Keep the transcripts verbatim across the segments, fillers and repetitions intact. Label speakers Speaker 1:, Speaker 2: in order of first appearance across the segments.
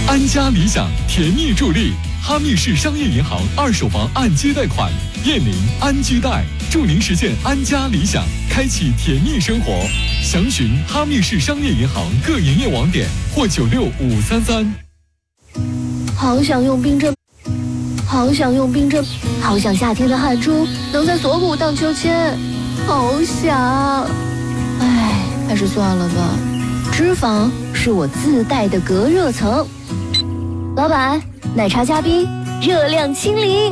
Speaker 1: 安家理想甜蜜助力，哈密市商业银行二手房按揭贷款，燕林安居贷，助您实现安家理想，开启甜蜜生活。详询哈密市商业银行各营业网点或九六五三三。
Speaker 2: 好想用冰镇，好想用冰镇，好想夏天的汗珠能在锁骨荡秋千，好想。唉，还是算了吧。脂肪是我自带的隔热层。老板，奶茶加冰，热量清零。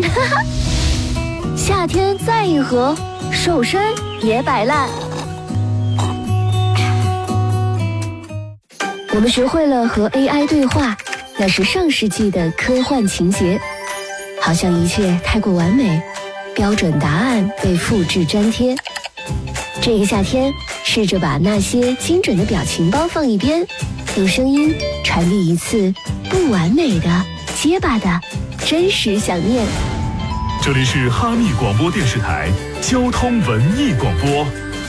Speaker 2: 夏天再一盒，瘦身也摆烂。我们学会了和 A I 对话，那是上世纪的科幻情节。好像一切太过完美，标准答案被复制粘贴。这个夏天，试着把那些精准的表情包放一边，用声音传递一次不完美的、结巴的真实想念。
Speaker 3: 这里是哈密广播电视台交通文艺广播。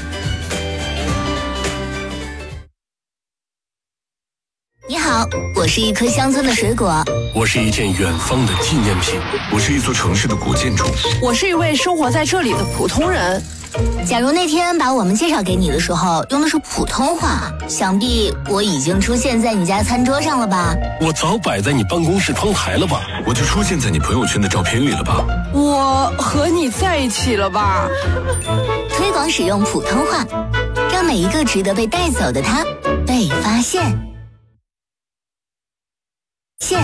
Speaker 4: 你好，我是一颗乡村的水果，
Speaker 5: 我是一件远方的纪念品，
Speaker 6: 我是一座城市的古建筑，
Speaker 7: 我是一位生活在这里的普通人。
Speaker 4: 假如那天把我们介绍给你的时候用的是普通话，想必我已经出现在你家餐桌上了吧？
Speaker 5: 我早摆在你办公室窗台了吧？
Speaker 6: 我就出现在你朋友圈的照片里了吧？
Speaker 7: 我和你在一起了吧？
Speaker 4: 推广使用普通话，让每一个值得被带走的他被发现。现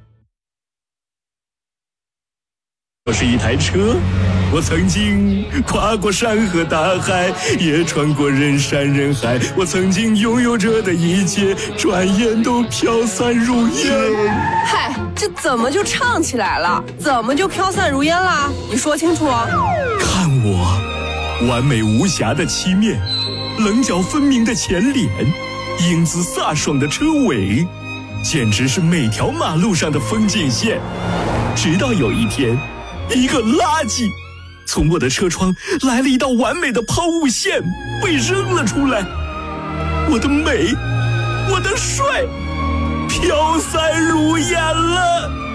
Speaker 3: 我是一台车，我曾经跨过山河大海，也穿过人山人海。我曾经拥有着的一切，转眼都飘散如烟。
Speaker 7: 嗨，这怎么就唱起来了？怎么就飘散如烟啦？你说清楚啊！
Speaker 3: 看我，完美无瑕的漆面，棱角分明的前脸，英姿飒爽的车尾，简直是每条马路上的风景线。直到有一天，一个垃圾从我的车窗来了一道完美的抛物线，被扔了出来。我的美，我的帅，飘散如烟了。